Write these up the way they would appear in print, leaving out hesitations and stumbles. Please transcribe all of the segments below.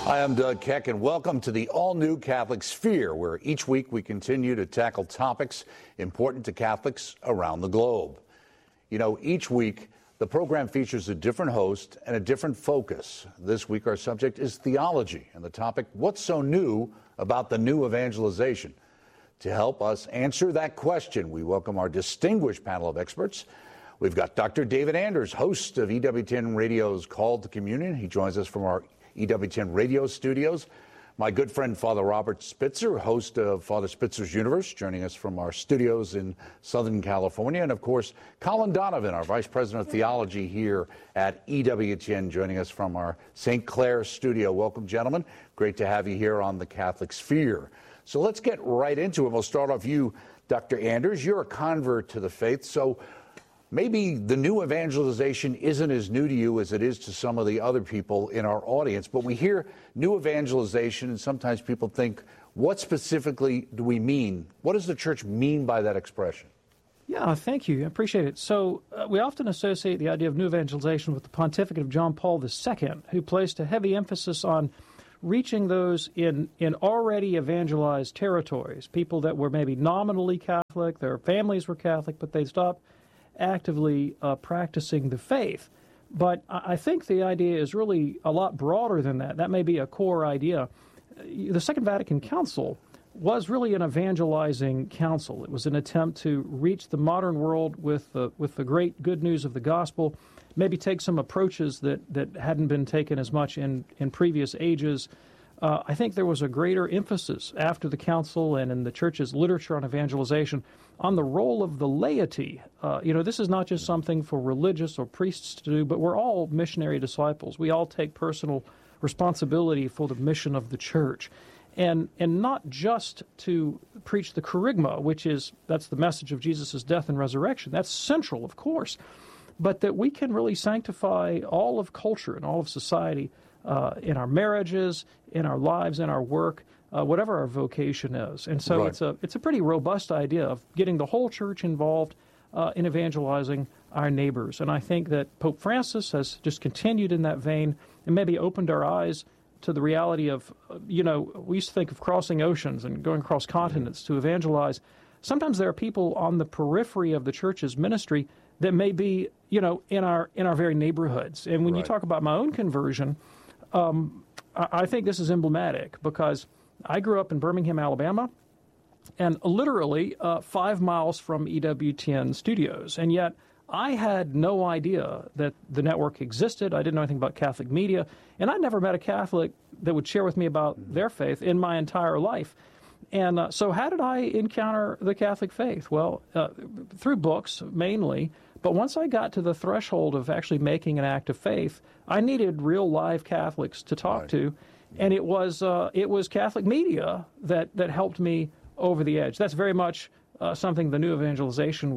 Hi, I'm Doug Keck, and welcome to the all-new Catholic Sphere, where each week we continue to tackle topics important to Catholics around the globe. You know, each week the program features a different host and a different focus. This week our subject is theology, and the topic, what's so new about the new evangelization? To help us answer that question, we welcome our distinguished panel of experts. We've got Dr. David Anders, host of EWTN Radio's Call to Communion. He joins us from our EWTN Radio studios. My good friend, Father Robert Spitzer, host of Father Spitzer's Universe, joining us from our studios in Southern California. And, of course, Colin Donovan, our Vice President of Theology here at EWTN, joining us from our St. Clair studio. Welcome, gentlemen. Great to have you here on the Catholic Sphere. So let's get right into it. We'll start off you, Dr. Anders. You're a convert to the faith, so maybe the new evangelization isn't as new to you as it is to some of the other people in our audience, but we hear new evangelization and sometimes people think, what specifically do we mean? What does the church mean by that expression? Yeah, thank you. I appreciate it. So we often associate the idea of new evangelization with the pontificate of John Paul II, who placed a heavy emphasis on reaching those in already evangelized territories, people that were maybe nominally Catholic, their families were Catholic, but they stopped actively practicing the faith. But I think the idea is really a lot broader than that. That may be a core idea. The Second Vatican Council was really an evangelizing council. It was an attempt to reach the modern world with the great good news of the gospel, maybe take some approaches that hadn't been taken as much in previous ages. I think there was a greater emphasis after the council and in the church's literature on evangelization on the role of the laity. This is not just something for religious or priests to do, but we're all missionary disciples. We all take personal responsibility for the mission of the church. And not just to preach the kerygma, that's the message of Jesus' death and resurrection. That's central, of course. But that we can really sanctify all of culture and all of society in our marriages, in our lives, in our work, whatever our vocation is. And so It's a pretty robust idea of getting the whole church involved in evangelizing our neighbors. And I think that Pope Francis has just continued in that vein and maybe opened our eyes to the reality of, we used to think of crossing oceans and going across continents to evangelize. Sometimes there are people on the periphery of the church's ministry that may be, in our very neighborhoods. And when you talk about my own conversion, I think this is emblematic because I grew up in Birmingham, Alabama, and literally 5 miles from EWTN studios. And yet I had no idea that the network existed. I didn't know anything about Catholic media. And I never met a Catholic that would share with me about their faith in my entire life. And so how did I encounter the Catholic faith? Well, through books mainly. But once I got to the threshold of actually making an act of faith, I needed real live Catholics to talk to. And it was Catholic media that helped me over the edge. That's very much something the new evangelization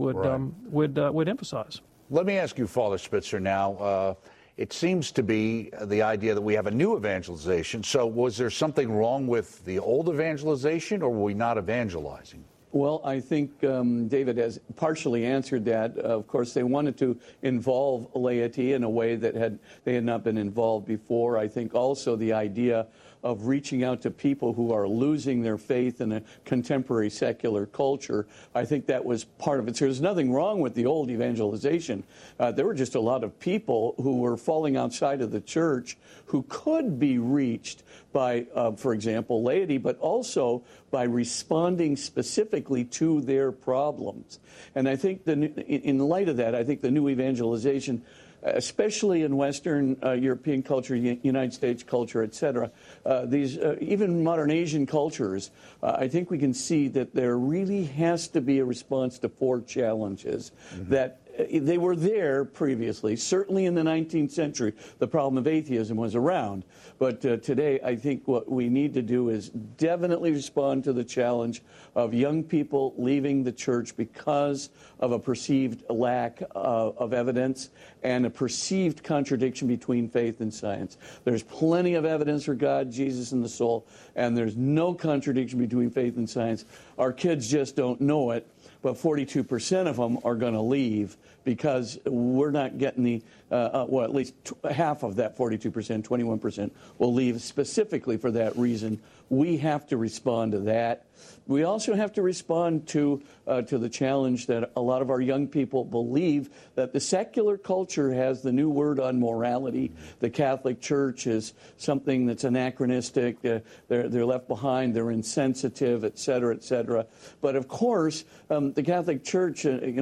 would emphasize. Let me ask you, Father Spitzer, now. It seems to be the idea that we have a new evangelization. So was there something wrong with the old evangelization, or were we not evangelizing? Well, I think David has partially answered that. Of course, they wanted to involve laity in a way that they had not been involved before. I think also the idea of reaching out to people who are losing their faith in a contemporary secular culture, I think that was part of it. So there's nothing wrong with the old evangelization. There were just a lot of people who were falling outside of the church who could be reached by, for example, laity, but also by responding specifically to their problems. And I think in light of that, I think the new evangelization, especially in Western European culture, United States culture, etc., these even modern Asian cultures, I think we can see that there really has to be a response to 4 challenges that they were there previously. Certainly in the 19th century, the problem of atheism was around. But today, I think what we need to do is definitely respond to the challenge of young people leaving the church because of a perceived lack of evidence and a perceived contradiction between faith and science. There's plenty of evidence for God, Jesus, and the soul, and there's no contradiction between faith and science. Our kids just don't know it. but 42% of them are going to leave because we're not getting the, well, at least half of that 42%, 21% will leave specifically for that reason. We have to respond to that. We also have to respond to the challenge that a lot of our young people believe that the secular culture has the new word on morality. The Catholic Church is something that's anachronistic. They're left behind. They're insensitive, et cetera, et cetera. But of course, the Catholic Church,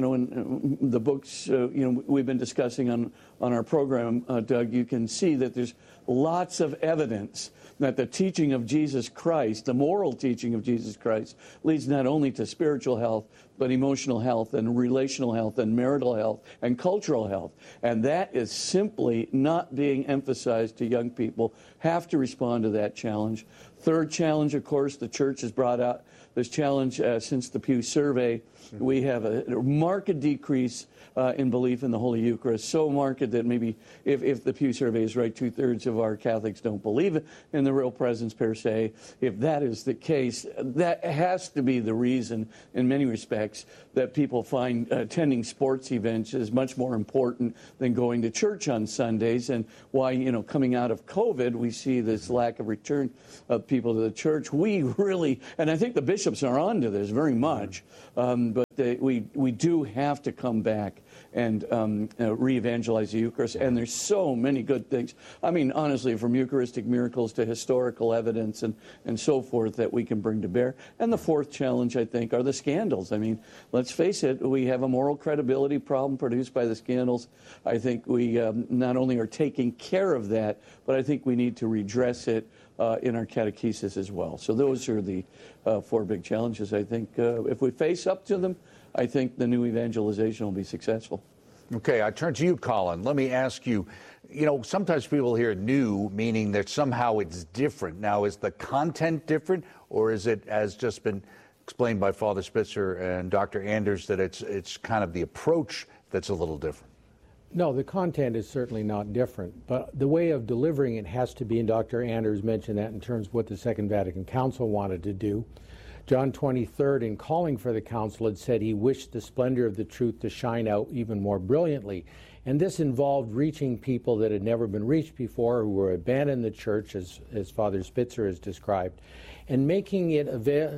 in the books, we've been discussing on our program, Doug, you can see that there's lots of evidence that the teaching of Jesus Christ, the moral teaching of Jesus Christ, leads not only to spiritual health, but emotional health and relational health and marital health and cultural health. And that is simply not being emphasized to young people. Have to respond to that challenge. Third challenge, of course, the church has brought out this challenge since the Pew survey. We have a marked decrease in belief in the Holy Eucharist, so marked that maybe if the Pew survey is right, 2/3 of our Catholics don't believe in the real presence per se. If that is the case, that has to be the reason in many respects that people find attending sports events is much more important than going to church on Sundays, and why, coming out of COVID, we see this lack of return of people to the church. We really, and I think the bishops are on to this very much, but we do have to come back and re-evangelize the Eucharist. And there's so many good things. I mean, honestly, from Eucharistic miracles to historical evidence and so forth that we can bring to bear. And the fourth challenge, I think, are the scandals. I mean, let's face it, we have a moral credibility problem produced by the scandals. I think we not only are taking care of that, but I think we need to redress it in our catechesis as well. So those are the four big challenges. I think if we face up to them, I think the new evangelization will be successful. Okay, I turn to you, Colin. Let me ask you, sometimes people hear new, meaning that somehow it's different. Now, is the content different, or is it, as just been explained by Father Spitzer and Dr. Anders, that it's kind of the approach that's a little different? No, the content is certainly not different, but the way of delivering it has to be, and Dr. Anders mentioned that in terms of what the Second Vatican Council wanted to do. John 23rd, in calling for the council, had said he wished the splendor of the truth to shine out even more brilliantly. And this involved reaching people that had never been reached before, who were abandoned the church, as Father Spitzer has described, and making it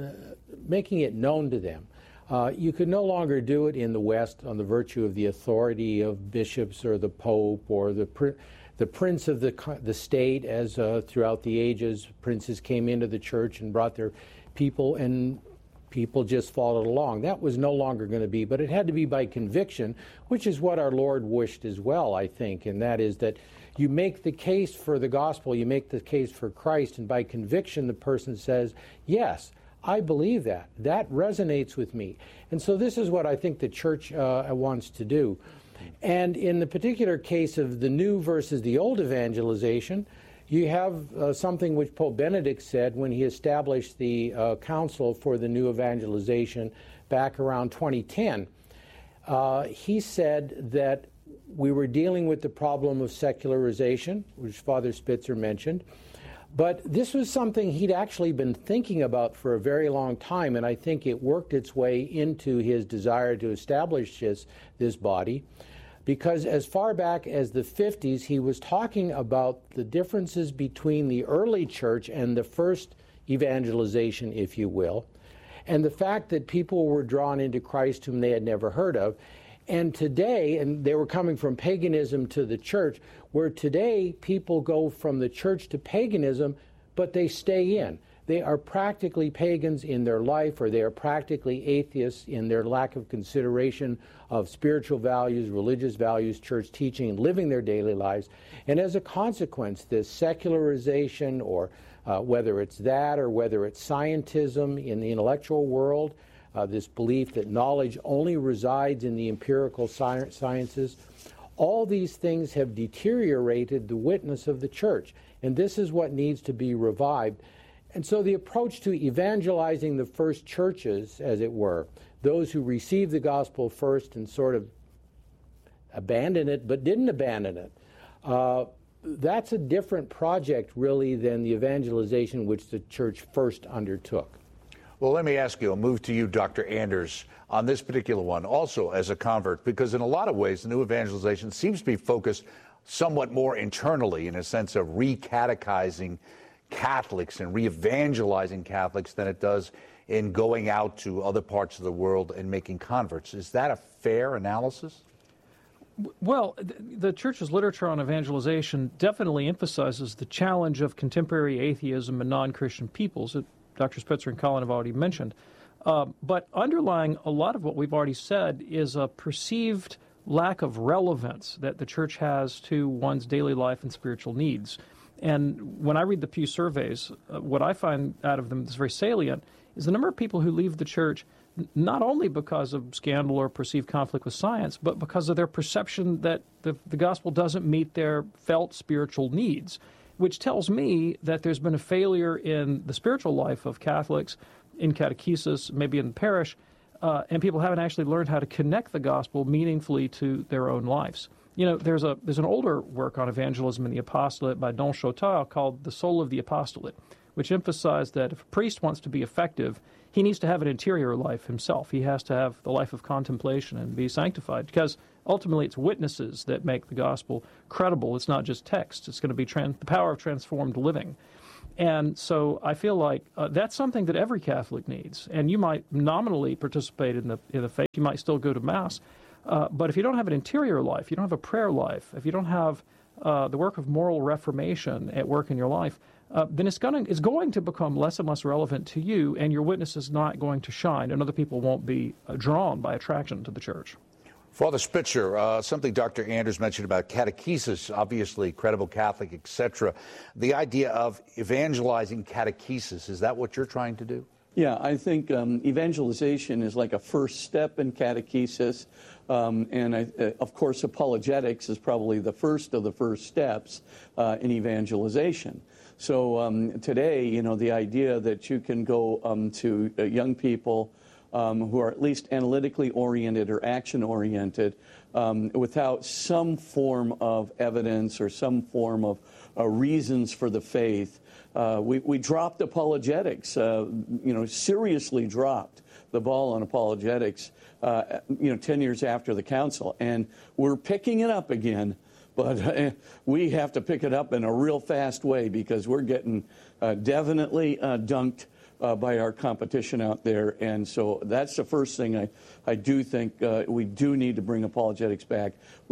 known to them. You could no longer do it in the West on the virtue of the authority of bishops or the Pope or the prince of the state, as throughout the ages, princes came into the church and brought their people, and people just followed along. That was no longer going to be, but it had to be by conviction, which is what our Lord wished as well, I think, and that is that you make the case for the gospel, you make the case for Christ, and by conviction the person says, yes, I believe that. That resonates with me. And so this is what I think the church wants to do. And in the particular case of the new versus the old evangelization, you have something which Pope Benedict said when he established the Council for the New Evangelization back around 2010. He said that we were dealing with the problem of secularization, which Father Spitzer mentioned, but this was something he'd actually been thinking about for a very long time, and I think it worked its way into his desire to establish this body. Because as far back as the 50s, he was talking about the differences between the early church and the first evangelization, if you will, and the fact that people were drawn into Christ whom they had never heard of. And today, and they were coming from paganism to the church, where today people go from the church to paganism, but they stay in. They are practically pagans in their life, or they are practically atheists in their lack of consideration of spiritual values, religious values, church teaching, and living their daily lives. And as a consequence, this secularization, or whether it's that or whether it's scientism in the intellectual world, this belief that knowledge only resides in the empirical sciences, all these things have deteriorated the witness of the church. And this is what needs to be revived. And so the approach to evangelizing the first churches, as it were, those who received the gospel first and sort of abandoned it but didn't abandon it, that's a different project really than the evangelization which the church first undertook. Well, let me ask you, I'll move to you, Dr. Anders, on this particular one, also as a convert, because in a lot of ways, the new evangelization seems to be focused somewhat more internally in a sense of re-catechizing Catholics and re-evangelizing Catholics than it does in going out to other parts of the world and making converts. Is that a fair analysis? Well, the Church's literature on evangelization definitely emphasizes the challenge of contemporary atheism and non-Christian peoples that Dr. Spitzer and Colin have already mentioned. But underlying a lot of what we've already said is a perceived lack of relevance that the Church has to one's daily life and spiritual needs. And when I read the Pew surveys, what I find out of them that's very salient is the number of people who leave the Church not only because of scandal or perceived conflict with science, but because of their perception that the gospel doesn't meet their felt spiritual needs, which tells me that there's been a failure in the spiritual life of Catholics, in catechesis, maybe in the parish, and people haven't actually learned how to connect the gospel meaningfully to their own lives. You know, there's an older work on evangelism in the apostolate by Don Chautard called The Soul of the Apostolate, which emphasized that if a priest wants to be effective, he needs to have an interior life himself. He has to have the life of contemplation and be sanctified, because ultimately it's witnesses that make the gospel credible. It's not just text. It's going to be the power of transformed living. And so I feel like that's something that every Catholic needs. And you might nominally participate in the faith. You might still go to Mass. But if you don't have an interior life, you don't have a prayer life, if you don't have the work of moral reformation at work in your life, then it's going to become less and less relevant to you, and your witness is not going to shine, and other people won't be drawn by attraction to the Church. Father Spitzer, something Dr. Anders mentioned about catechesis, obviously credible Catholic, etc. The idea of evangelizing catechesis, is that what you're trying to do? Yeah, I think evangelization is like a first step in catechesis, of course, apologetics is probably the first of the first steps in evangelization. So today, you know, the idea that you can go to young people who are at least analytically oriented or action oriented without some form of evidence or some form of reasons for the faith. We dropped apologetics, seriously dropped the ball on apologetics, 10 years after the council. And we're picking it up again, but we have to pick it up in a real fast way, because we're getting definitely dunked by our competition out there. And so that's the first thing I do think we do need to bring apologetics back.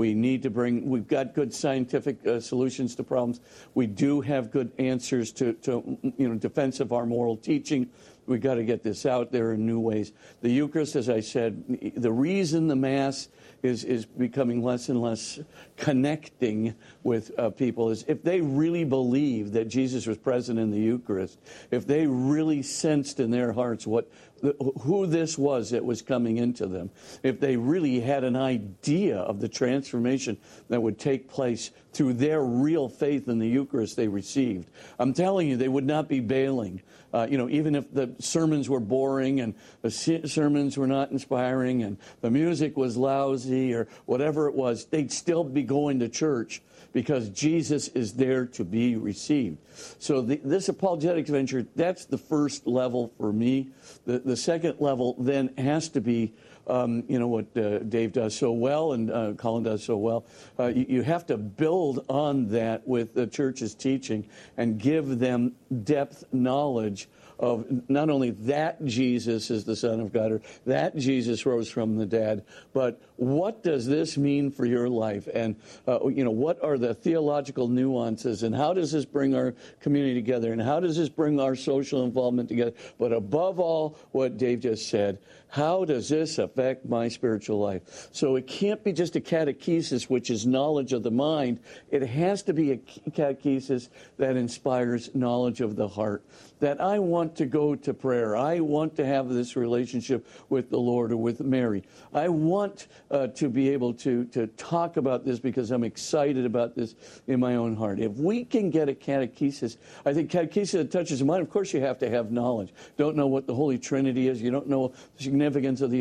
We've got good scientific solutions to problems. We do have good answers to defense of our moral teaching. We've got to get this out there in new ways. The Eucharist, as I said, the reason the Mass is becoming less and less connecting with people is if they really believe that Jesus was present in the Eucharist, if they really sensed in their hearts who this was that was coming into them, if they really had an idea of the transformation that would take place through their real faith in the Eucharist they received, I'm telling you, they would not be bailing. Even if the sermons were boring and the sermons were not inspiring and the music was lousy or whatever it was, they'd still be going to church because Jesus is there to be received. So this apologetics venture, that's the first level for me. The second level then has to be what Dave does so well and Colin does so well. You have to build on that with the Church's teaching and give them depth knowledge of not only that Jesus is the Son of God or that Jesus rose from the dead, but what does this mean for your life? And, what are the theological nuances, and how does this bring our community together, and how does this bring our social involvement together? But above all, what Dave just said, how does this affect my spiritual life? So it can't be just a catechesis, which is knowledge of the mind. It has to be a catechesis that inspires knowledge of the heart, that I want to go to prayer. I want to have this relationship with the Lord or with Mary. I want to be able to talk about this because I'm excited about this in my own heart. If we can get a catechesis, I think catechesis that touches the mind, of course you have to have knowledge. Don't know what the Holy Trinity is. You don't know the significance of the Incarnation.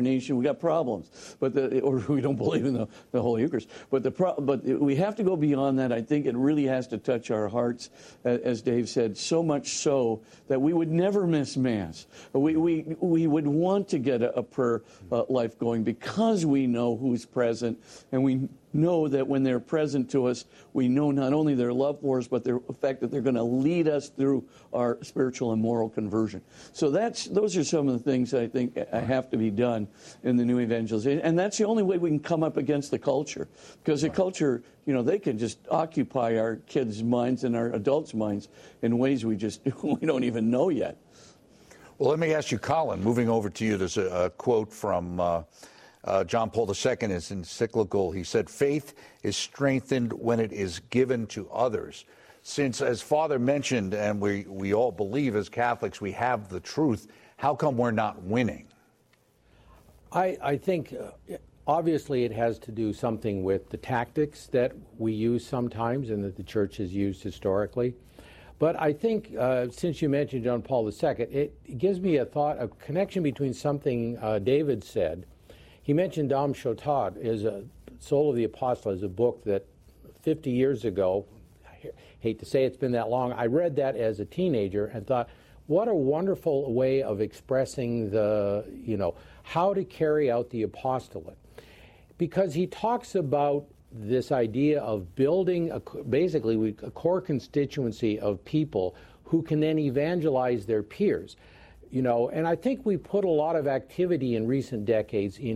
nation, we got problems. Or we don't believe in the Holy Eucharist. But we have to go beyond that. I think it really has to touch our hearts, as Dave said, so much so that we would never miss Mass. We would want to get a prayer life going because we know who's present, and we know that when they're present to us, we know not only their love for us, but the fact that they're going to lead us through our spiritual and moral conversion. So those are some of the things I think have to be done in the new evangelization. And that's the only way we can come up against the culture. Because the culture, they can just occupy our kids' minds and our adults' minds in ways we don't even know yet. Well, let me ask you, Colin, moving over to you, there's a quote from John Paul II in his encyclical. He said, "Faith is strengthened when it is given to others." Since, as Father mentioned, and we all believe as Catholics we have the truth, how come we're not winning? I think obviously it has to do something with the tactics that we use sometimes and that the Church has used historically. But I think, since you mentioned John Paul II, it gives me a connection between something David said. He mentioned Dom Chautauque is Soul of the Apostle, is a book that 50 years ago, I hate to say it's been that long, I read that as a teenager and thought, what a wonderful way of expressing how to carry out the apostolate. Because he talks about this idea of building basically a core constituency of people who can then evangelize their peers. And I think we put a lot of activity in recent decades in